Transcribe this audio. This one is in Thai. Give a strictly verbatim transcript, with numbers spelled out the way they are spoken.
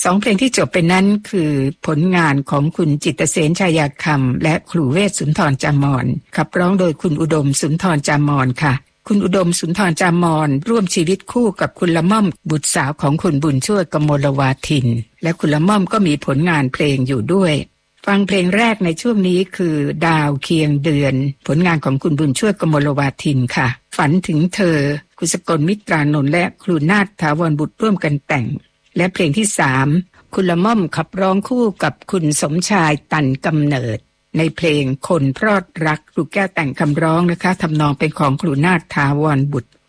สองเพลงที่จบไปนั้นคือผลงานของคุณจิตรเสนชายาคำและครูเวชสุนทรจามรขับร้องโดยคุณอุดมสุนทรจามรค่ะคุณอุดมสุนทรจามรร่วมชีวิตคู่กับคุณละม่อมบุตรสาวของคุณบุญช่วยกมลวาทินและคุณละม่อมก็มีผลงานเพลงอยู่ด้วยฟังเพลงแรกในช่วงนี้คือดาวเคียงเดือนผลงานของคุณบุญช่วยกมลวาทินค่ะฝันถึงเธอคุณสกลมิตรานนท์และครูนาถถาวรบุตรร่วมกันแต่งและเพลงที่สามคุณละม่อมขับร้องคู่กับคุณสมชายตันกำเนิดในเพลงคนพรอดรักครูแก้วแต่งคำร้องนะคะทำนองเป็นของครูนาถถาวรบุตร